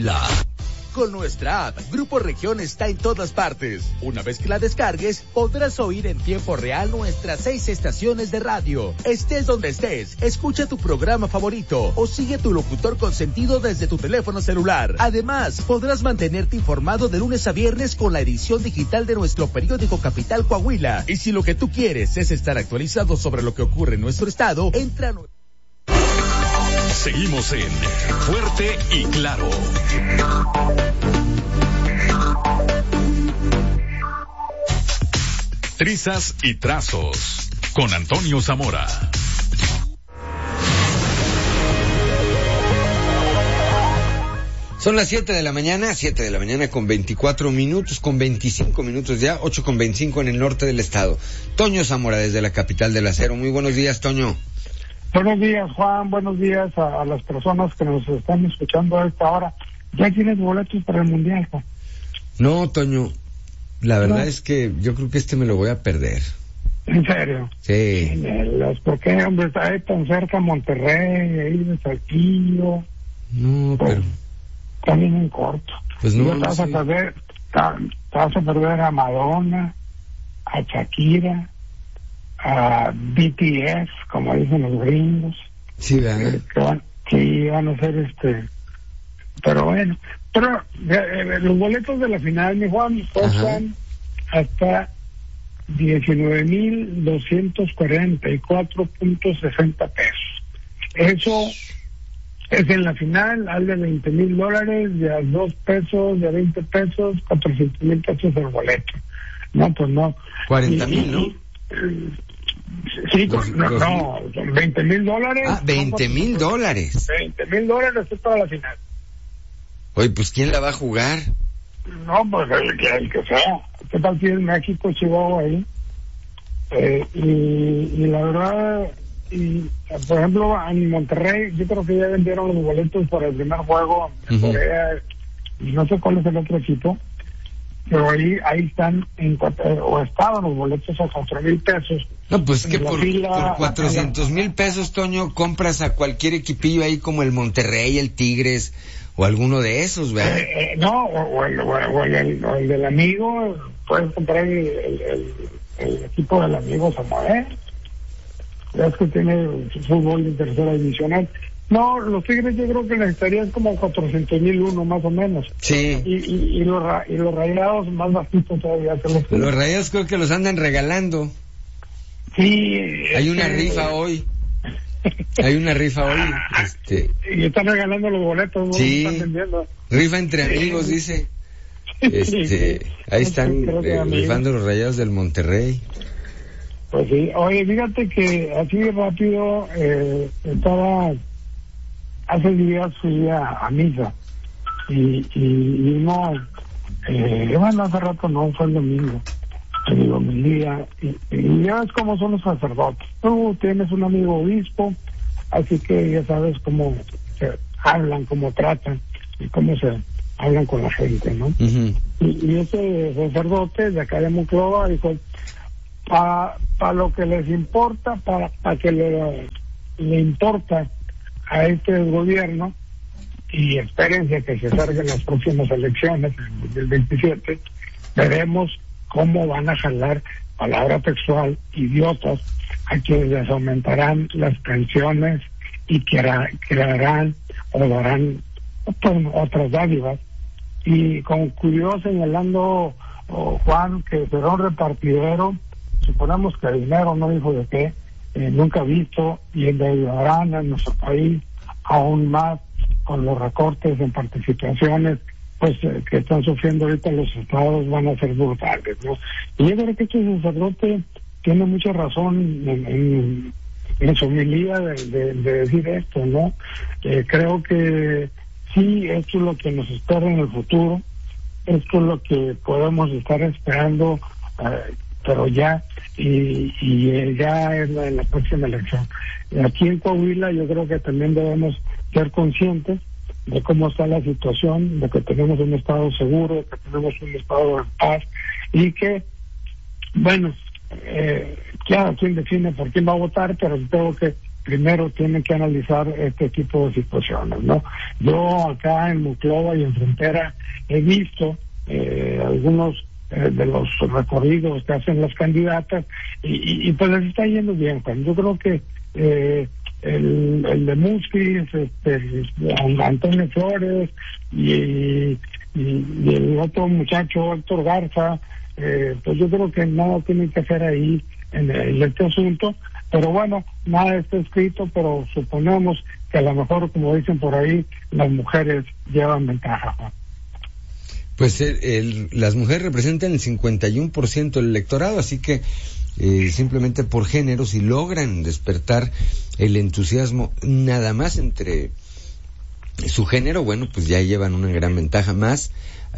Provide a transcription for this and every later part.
Con nuestra app, Grupo Región está en todas partes. Una vez que la descargues, podrás oír en tiempo real nuestras 6 estaciones de radio. Estés donde estés, escucha tu programa favorito o sigue tu locutor consentido desde tu teléfono celular. Además, podrás mantenerte informado de lunes a viernes con la edición digital de nuestro periódico Capital Coahuila. Y si lo que tú quieres es estar actualizado sobre lo que ocurre en nuestro estado, entra a... Seguimos en Fuerte y Claro. Trizas y trazos con Antonio Zamora. Son las 7 de la mañana con 24 minutos, con 25 minutos ya, 8 con 25 en el norte del estado. Toño Zamora desde la capital del acero. Muy buenos días, Toño. Buenos días, Juan. Buenos días a las personas que nos están escuchando a esta hora. ¿Ya tienes boletos para el Mundial, Juan? No, Toño. La verdad es que yo creo que me lo voy a perder. ¿En serio? Sí. ¿Por qué, hombre? Está ahí tan cerca Monterrey, ahí de Saltillo. No, pues, pero... También en corto. Pues no, te vas a perder a Madonna, a Shakira, a BTS, como dicen los gringos. Sí, ¿verdad? Que van a ser pero bueno, los boletos de la final, mi Juan, costan hasta 19,244.60 pesos. Eso es en la final, al de $20,000, de a 2 pesos, de a 20 pesos, 400,000 pesos el boleto. No, pues no. 40,000, ¿no? Sí, no, $20,000. Ah, $20,000. $20,000 es para la final. Oye, pues ¿quién la va a jugar? No, pues el que sea. ¿Qué tal si es México, Chihuahua ahí? Y la verdad, por ejemplo, en Monterrey, yo creo que ya vendieron los boletos para el primer juego en Corea, y no sé cuál es el otro equipo, pero ahí están, o estaban los boletos a 4,000 pesos. No, pues que por 400,000 pesos, Toño, compras a cualquier equipillo ahí como el Monterrey, el Tigres, o alguno de esos, ¿verdad? No, o el del amigo, puedes comprar el equipo del amigo Samuel. Es que tiene fútbol de tercera divisional. No, los Tigres yo creo que necesitarían como 400,000 más o menos. Sí. Y los Rayados más bajitos todavía. Los Rayados creo que los andan regalando. Sí. Hay una rifa hoy. Y están regalando los boletos, ¿no? Sí. Están vendiendo. Rifa entre amigos, dice. Ahí están rifando los Rayados del Monterrey. Pues sí. Oye, fíjate que así rápido, hace días fui a misa y no, bueno, hace rato no, fue el domingo, el homilía, y ya ves cómo son los sacerdotes. Tú tienes un amigo obispo, así que ya sabes cómo se hablan, cómo tratan y cómo se hablan con la gente, ¿no? Uh-huh. Y ese sacerdote de acá de Monclova dijo, para lo que les importa, para que le importa a este gobierno, y espérense que se acerquen las próximas elecciones en 2027, veremos cómo van a jalar, palabra textual, idiotas, a quienes les aumentarán las pensiones y crearán o darán otras dádivas. Y concluyó señalando Juan que será un repartidero, suponemos que el dinero, no dijo de qué, nunca visto, y endeudarán a nuestro país aún más con los recortes en participaciones pues que están sufriendo ahorita los estados, van a ser brutales, ¿no? Y yo creo que este sacerdote tiene mucha razón en su homilía de decir esto, ¿no? Creo que sí, esto es lo que nos espera en el futuro, esto es lo que podemos estar esperando, pero ya, y ya en la próxima elección. Aquí en Coahuila yo creo que también debemos ser conscientes de cómo está la situación, de que tenemos un estado seguro, de que tenemos un estado de paz, y que, bueno, claro, quien define por quién va a votar, pero tengo que primero tienen que analizar este tipo de situaciones, ¿no? Yo acá en Monclova y en Frontera he visto algunos de los recorridos que hacen las candidatas y pues les está yendo bien, Juan. Yo creo que el de Musquiz, Antonio Flores y el otro muchacho, Héctor Garza, pues yo creo que nada tienen que hacer ahí en este asunto, pero bueno, nada está escrito, pero suponemos que a lo mejor, como dicen por ahí, las mujeres llevan ventaja, Juan. Pues las mujeres representan el 51% del electorado, así que simplemente por género, si logran despertar el entusiasmo nada más entre su género, bueno, pues ya llevan una gran ventaja más,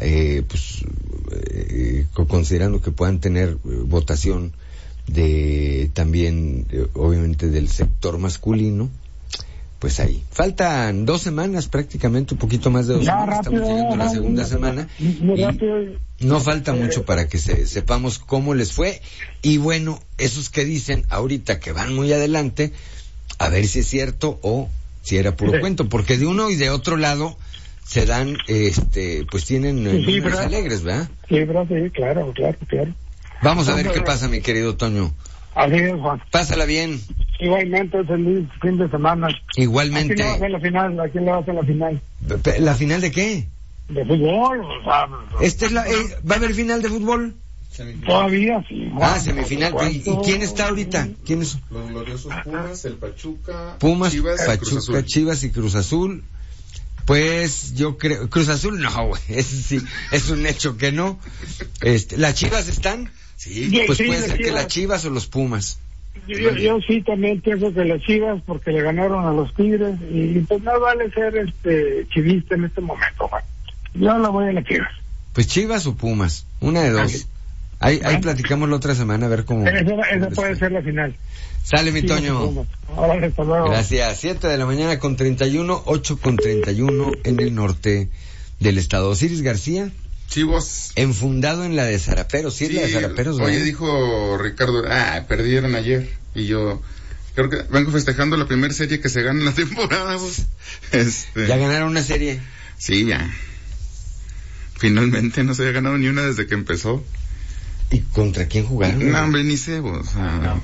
considerando que puedan tener votación de también, obviamente, del sector masculino. Pues ahí. Faltan 2 semanas prácticamente, un poquito más de 2 semanas. Estamos llegando a la segunda semana. Y no falta mucho para que sepamos cómo les fue. Y bueno, esos que dicen ahorita que van muy adelante, a ver si es cierto o si era puro cuento. Porque de uno y de otro lado se dan, pues tienen números alegres, ¿verdad? Sí, claro. Vamos a ver qué pasa, mi querido Toño. Así es, Juan. Pásala bien. Igualmente, feliz fin de semana. Igualmente. ¿A quién le va a hacer la final? ¿La final de qué? De fútbol. ¿Va a haber final de fútbol? Todavía sí. Juan. Semifinal. ¿Y quién está ahorita? ¿Quién es? Los gloriosos Pumas, el Pachuca, Chivas y Cruz Azul. Pues yo creo, Cruz Azul no, güey, ese sí, es un hecho que no. ¿Las Chivas están? Sí, pues puede ser que las Chivas o los Pumas. Yo sí también pienso que las Chivas, porque le ganaron a los Tigres, y pues no vale ser chivista en este momento, Juan. Yo la voy a las Chivas. Pues Chivas o Pumas, una de dos. Ahí platicamos la otra semana a ver cómo. Esa puede ser la final. Sale, mi Toño. Ahora, hasta luego. Gracias. 7:31, 8:31 en el norte del estado. Osiris García. Sí, vos. Enfundado en la de Zaraperos. Sí, la de Zaraperos. Oye, dijo Ricardo, perdieron ayer. Y yo creo que vengo festejando la primera serie que se gana en la temporada, vos. ¿Ya ganaron una serie? Sí, ya. Finalmente no se había ganado ni una desde que empezó. ¿Y contra quién jugaron? No, hombre, ni sé, vos. Contra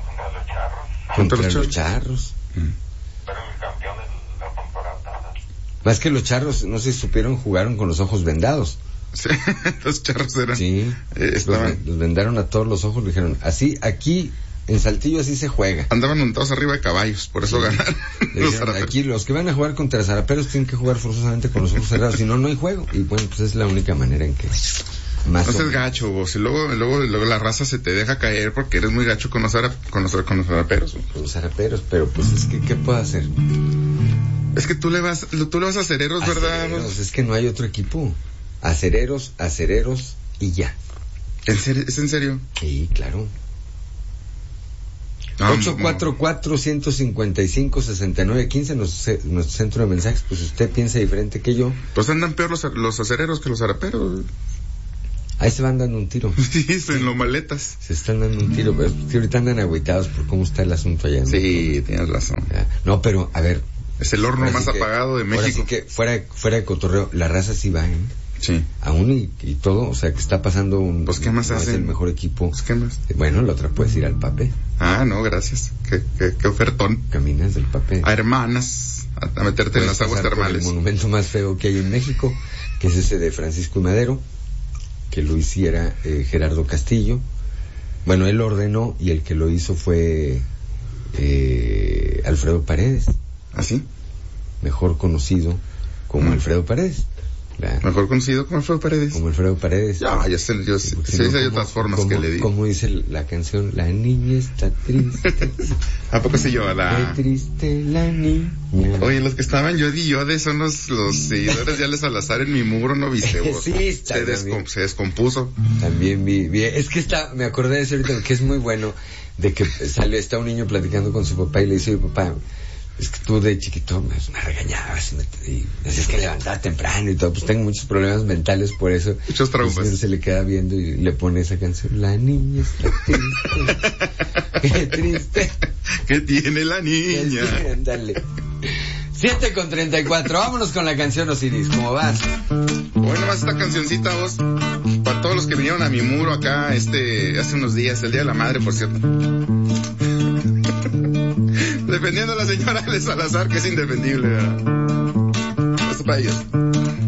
los Charros. Pero el campeón de la temporada. Más que los Charros, no sé si supieron, jugaron con los ojos vendados. Sí, los Charros eran. Sí, los vendaron a todos los ojos, le dijeron, así, aquí, en Saltillo así se juega. Andaban montados arriba de caballos, por eso ganaron. Aquí los que van a jugar contra Zaraperos tienen que jugar forzosamente con los ojos cerrados, si no, no hay juego. Y bueno, pues es la única manera en que... No seas gacho, vos. Y luego la raza se te deja caer porque eres muy gacho con los zaraperos. Con los zaraperos, pero pues es que, ¿qué puedo hacer? Es que tú le vas a Acereros, ¿verdad? Acereros, es que no hay otro equipo. Acereros y ya. ¿Es en serio? Sí, claro. 844-155-6915, nuestro centro de mensajes. Pues usted piensa diferente que yo. Pues andan peor los acereros que los zaraperos. Ahí se van dando un tiro. Sí, en los maletas. Se están dando un tiro, pero ahorita andan agüitados por cómo está el asunto allá. Sí, tienes razón. No, pero, a ver. Es el horno más apagado de México. Ahora sí que, fuera de cotorreo, la raza sí va, ¿eh? Sí. Aún y todo, o sea, que está pasando Pues, ¿qué más hacen? Es el mejor equipo. Pues, ¿qué más? Bueno, la otra puedes ir al Pape. No, gracias. Qué ofertón. Caminas del Pape. A hermanas, a meterte en las aguas termales. El monumento más feo que hay en México, que es ese de Francisco y Madero, que lo hiciera Gerardo Castillo. Bueno, él ordenó y el que lo hizo fue Alfredo Paredes. ¿Ah, sí? Mejor conocido como Alfredo Paredes. Mejor conocido como Alfredo Paredes. Como Alfredo Paredes. Ya sé, sí, hay otras formas que le digo. Como dice la canción, la niña está triste. ¿A poco se lleva Qué triste la niña. Oye, los que estaban Yodi y Yode son los seguidores de Ale Salazar en mi muro, ¿no viste vos? Sí, se descompuso. También vi. Es que me acordé de eso ahorita, que es muy bueno, de que está un niño platicando con su papá y le dice, oye, papá, es que tú de chiquito me regañabas y me decías que levantaba temprano y todo, pues tengo muchos problemas mentales por eso. Muchos traumas. El señor se le queda viendo y le pone esa canción, la niña está triste, qué triste. ¿Qué tiene la niña? Dale. 7:34, vámonos con la canción Osiris, ¿cómo vas? Hoy nomás esta cancioncita, vos, para todos los que vinieron a mi muro acá, hace unos días, el Día de la Madre, por cierto. Defendiendo a la señora Ale Salazar, que es indefendible, ¿verdad? Esto para ellos.